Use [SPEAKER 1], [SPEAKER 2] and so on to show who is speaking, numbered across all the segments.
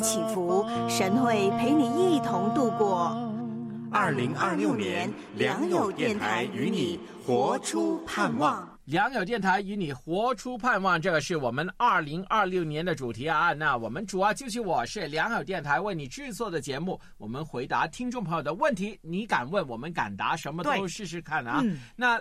[SPEAKER 1] 起伏，神会陪你一同度过。
[SPEAKER 2] 2026年，良友电台与你活出盼望。
[SPEAKER 3] 良友电台与你活出盼望，这个是我们2026年的主题啊。那我们主要就是我是良友电台为你制作的节目，我们回答听众朋友的问题，你敢问我们敢答，什么都试试看啊。那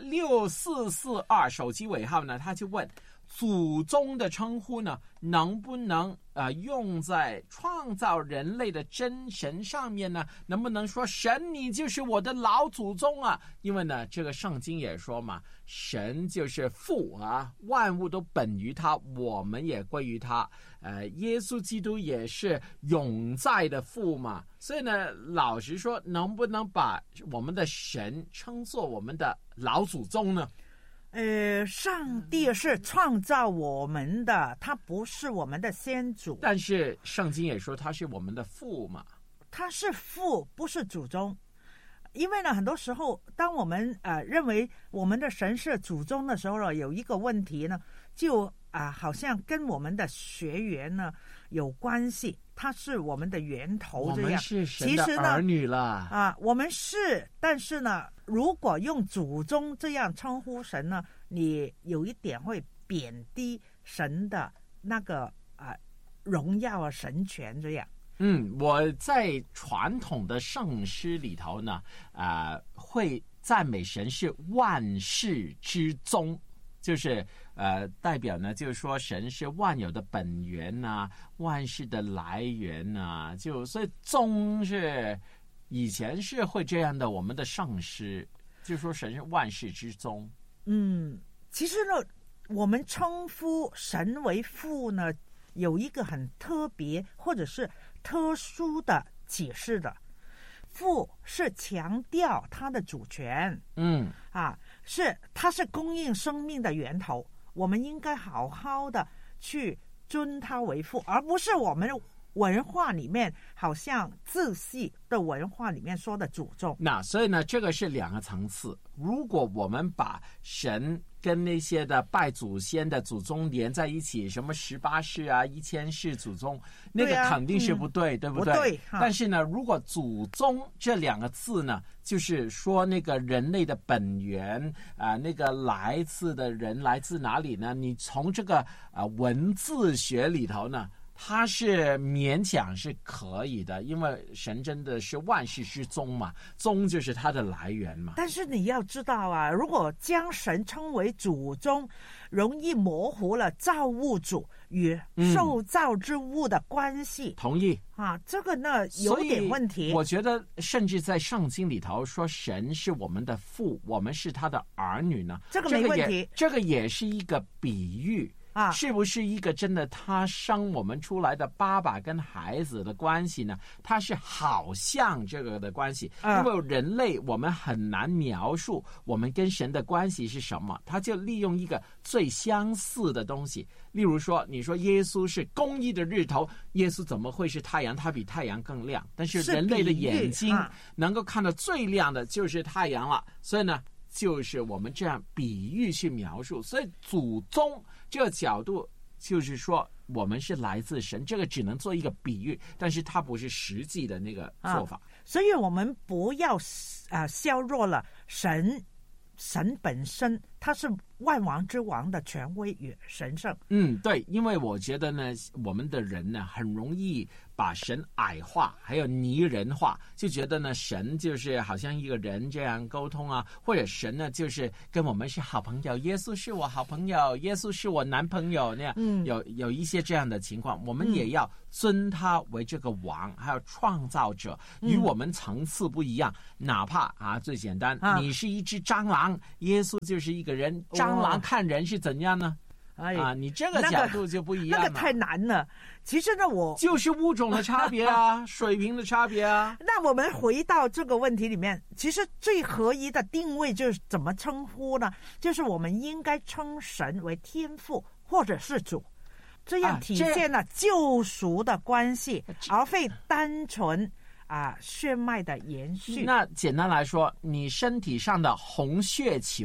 [SPEAKER 3] 6442手机尾号呢，他就问祖宗的称呼呢，能不能用在创造人类的真神上面呢？能不能说神你就是我的老祖宗啊？因为呢，这个圣经也说嘛，神就是父啊，万物都本于他，我们也归于他。耶稣基督也是永在的父嘛，所以呢，老实说，能不能把我们的神称作我们的老祖宗呢？
[SPEAKER 4] 上帝是创造我们的，他不是我们的先祖。
[SPEAKER 3] 但是圣经也说他是我们的父嘛。
[SPEAKER 4] 他是父，不是祖宗。因为呢，很多时候当我们认为我们的神是祖宗的时候呢，有一个问题呢，就好像跟我们的血缘呢有关系，它是我们的源头这样。
[SPEAKER 3] 我们是神的儿女了
[SPEAKER 4] 我们是，但是呢，如果用祖宗这样称呼神呢，你有一点会贬低神的那个荣耀啊、神权这样。
[SPEAKER 3] 我在传统的圣诗里头呢，会赞美神是万世之宗。就是代表呢，就是说神是万有的本源啊，万事的来源啊，所以宗是以前是会这样的，我们的圣诗就说神是万事之宗。
[SPEAKER 4] 其实呢，我们称呼神为父呢，有一个很特别或者是特殊的解释的。父是强调他的主权，他是供应生命的源头，我们应该好好的去尊他为父，而不是我们文化里面好像自系的文化里面说的祖宗。
[SPEAKER 3] 那所以呢，这个是两个层次。如果我们把神跟那些的拜祖先的祖宗连在一起，什么18世啊、1000世祖宗，那个肯定是不对，对不对？
[SPEAKER 4] 不对。
[SPEAKER 3] 但是呢，如果祖宗这两个字呢，就是说那个人类的本源那个来自的人来自哪里呢？你从这个文字学里头呢，它是勉强是可以的，因为神真的是万事之宗嘛，宗就是它的来源嘛。
[SPEAKER 4] 但是你要知道啊，如果将神称为祖宗，容易模糊了造物主与受造之物的关系。
[SPEAKER 3] 同意
[SPEAKER 4] 这个呢有点问题。
[SPEAKER 3] 我觉得甚至在圣经里头说神是我们的父，我们是他的儿女呢，
[SPEAKER 4] 这个没问题。
[SPEAKER 3] 这个也是一个比喻。是不是一个真的他生我们出来的爸爸跟孩子的关系呢？它是好像这个的关系，因为人类我们很难描述我们跟神的关系是什么，他就利用一个最相似的东西。例如说，你说耶稣是公义的日头，耶稣怎么会是太阳？他比太阳更亮，但是人类的眼睛能够看到最亮的就是太阳了，所以呢就是我们这样比喻去描述。所以祖宗这个角度就是说我们是来自神，这个只能做一个比喻，但是它不是实际的那个做法。
[SPEAKER 4] 所以我们不要削弱了神本身，他是万王之王的权威与神圣。
[SPEAKER 3] 对，因为我觉得呢，我们的人呢很容易把神矮化，还有拟人化，就觉得呢神就是好像一个人这样沟通啊，或者神呢就是跟我们是好朋友，耶稣是我好朋友，耶稣是我男朋友那样。有一些这样的情况，我们也要尊他为这个王，还有创造者，与我们层次不一样。哪怕最简单，你是一只蟑螂，耶稣就是一个人，蟑螂看人是怎样呢？你这个角度就不一样了。
[SPEAKER 4] 那个太难了。其实呢，
[SPEAKER 3] 就是物种的差别啊，水平的差别啊。
[SPEAKER 4] 那我们回到这个问题里面，其实最合一的定位就是怎么称呼呢？就是我们应该称神为天父或者是主，这样体现了救赎的关系，而非单纯血脉的延续。
[SPEAKER 3] 那简单来说，你身体上的红血球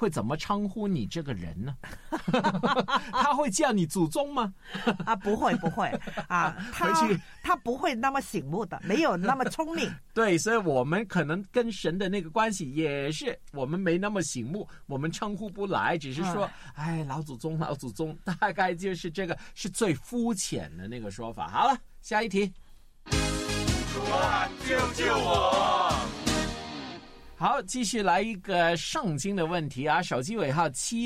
[SPEAKER 3] 会怎么称呼你这个人呢？他会叫你祖宗吗？
[SPEAKER 4] 不会啊，他不会那么醒目的，没有那么聪明。
[SPEAKER 3] 对，所以我们可能跟神的那个关系也是我们没那么醒目，我们称呼不来，只是说老祖宗，大概就是这个是最肤浅的那个说法。好了，下一题。
[SPEAKER 2] 主啊，救救我！
[SPEAKER 3] 好，继续来一个圣经的问题啊，手机尾号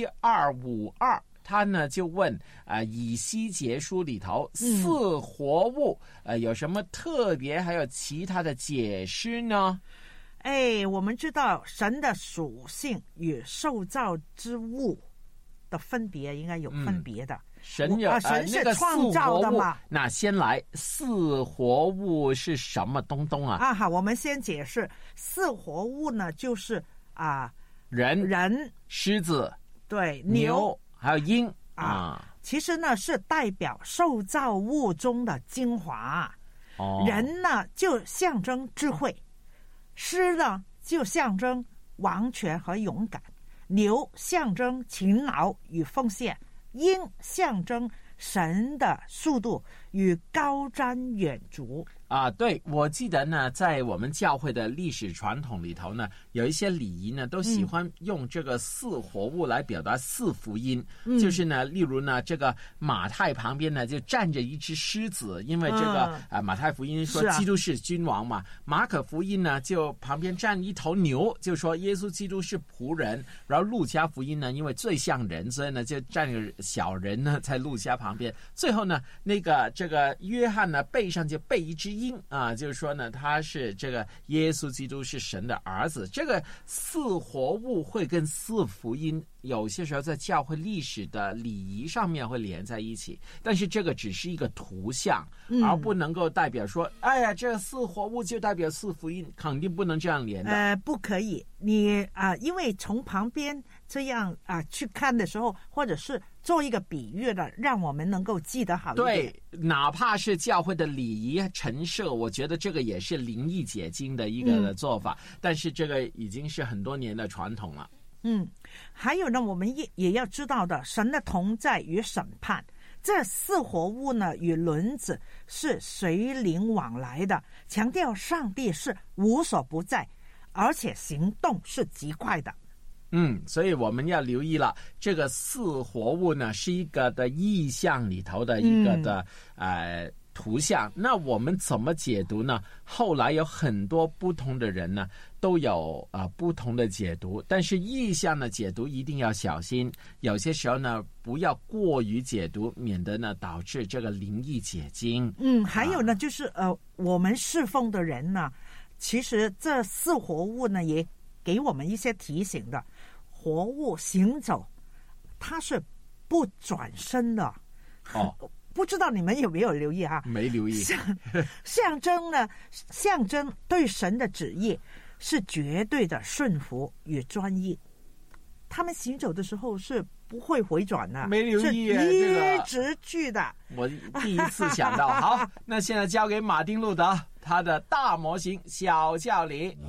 [SPEAKER 3] 7252，他呢就问以西结书里头四活物有什么特别，还有其他的解释呢？
[SPEAKER 4] 我们知道神的属性与受造之物的分别应该有分别的。
[SPEAKER 3] 神
[SPEAKER 4] 是创造的嘛？
[SPEAKER 3] 那先来四活物是什么东东啊？
[SPEAKER 4] 好，我们先解释四活物呢，就是
[SPEAKER 3] 人、狮子、
[SPEAKER 4] 对
[SPEAKER 3] 牛还有鹰
[SPEAKER 4] 其实呢是代表受造物中的精华。人呢就象征智慧，狮呢就象征王权和勇敢，牛象征勤劳与奉献，鹰象征神的速度与高瞻远瞩。
[SPEAKER 3] 对，我记得呢，在我们教会的历史传统里头呢，有一些礼仪呢，都喜欢用这个四活物来表达四福音。就是呢，例如呢，这个马太旁边呢就站着一只狮子，因为这个马太福音说基督是君王嘛。马可福音呢就旁边站一头牛，就说耶稣基督是仆人。然后路加福音呢，因为最像人，所以呢就站个小人呢在路加旁边。最后呢，这个约翰呢背上就背一只鹰就是说呢，他是这个耶稣基督是神的儿子。这个四活物会跟四福音有些时候在教会历史的礼仪上面会连在一起，但是这个只是一个图像，而不能够代表说这个四活物就代表四福音，肯定不能这样连的。
[SPEAKER 4] 不可以，你因为从旁边这样去看的时候，或者是做一个比喻的，让我们能够记得好一点。
[SPEAKER 3] 对，哪怕是教会的礼仪陈设，我觉得这个也是灵意解经的一个的做法，但是这个已经是很多年的传统了。
[SPEAKER 4] 还有呢，我们也要知道的，神的同在与审判，这四活物呢与轮子是随灵往来的，强调上帝是无所不在，而且行动是极快的。
[SPEAKER 3] 所以我们要留意了，这个四活物呢是一个的意象里头的一个的图像。那我们怎么解读呢？后来有很多不同的人呢都有不同的解读，但是意象的解读一定要小心，有些时候呢不要过于解读，免得呢导致这个灵意解经。
[SPEAKER 4] 还有呢就是我们侍奉的人呢，其实这四活物呢也给我们一些提醒的。活物行走它是不转身的。不知道你们有没有留意
[SPEAKER 3] 没留意。
[SPEAKER 4] 象征对神的旨意是绝对的顺服与专一，他们行走的时候是不会回转的。
[SPEAKER 3] 没留意，
[SPEAKER 4] 是一直去的。
[SPEAKER 3] 我第一次想到。好，那现在交给马丁路德，他的大模型小教理。